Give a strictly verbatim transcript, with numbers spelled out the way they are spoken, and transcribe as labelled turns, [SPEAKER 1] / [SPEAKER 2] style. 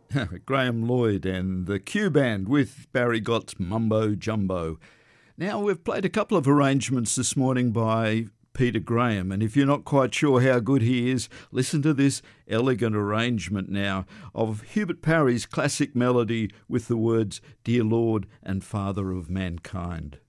[SPEAKER 1] Graham Lloyd and the Q Band with Barry Gott's Mumbo Jumbo. Now, we've played a couple of arrangements this morning by Peter Graham, and if you're not quite sure how good he is, listen to this elegant arrangement now of Hubert Parry's classic melody with the words, Dear Lord and Father of Mankind.